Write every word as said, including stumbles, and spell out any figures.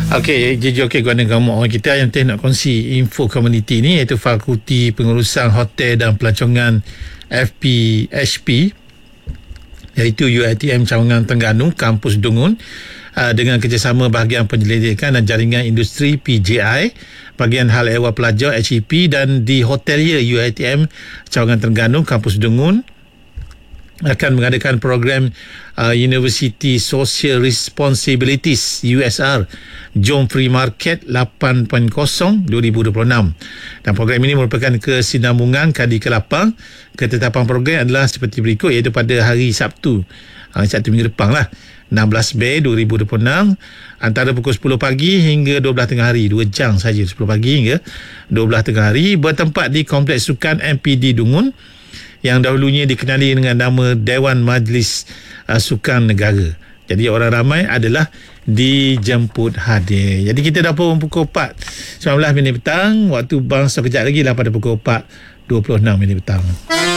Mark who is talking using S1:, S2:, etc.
S1: Okey, jadi okey guna kamu orang kita yang teh nak kongsi info komuniti ni, iaitu Fakulti Pengurusan Hotel dan Pelancongan F P H P, iaitu U I T M Cawangan Terengganu Kampus Dungun, uh, dengan kerjasama bahagian penyelidikan dan jaringan industri P J I, bahagian hal ehwal pelajar H E P, dan di Hotelier U I T M Cawangan Terengganu Kampus Dungun akan mengadakan program uh, University Social Responsibilities U S R Jom Free Market lapan titik dua ribu dua puluh enam, dan program ini merupakan kesinambungan kadi ke lapan. Ketetapan program adalah seperti berikut, iaitu pada hari Sabtu, uh, Sabtu minggu depan lah, enam belas Mei dua ribu dua puluh enam, antara pukul sepuluh pagi hingga dua belas tengah hari, dua jam saja, sepuluh pagi hingga dua belas tengah hari, bertempat di Kompleks Sukan M P D Dungun yang dahulunya dikenali dengan nama Dewan Majlis uh, Sukan Negara. Jadi orang ramai adalah dijemput hadir. Jadi kita dah pun pukul empat sembilan belas minit petang. Waktu bangsa kejap lagi lah pada pukul empat dua puluh enam minit petang.